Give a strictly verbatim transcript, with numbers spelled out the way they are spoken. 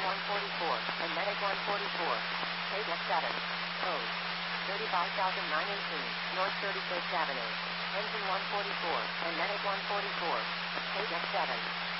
one forty-four, and Medic one forty-four. Take F seven. Code thirty-five thousand nine hundred eighteen, North thirty-sixth Avenue. Engine one forty-four, and Medic one forty-four. Take F seven.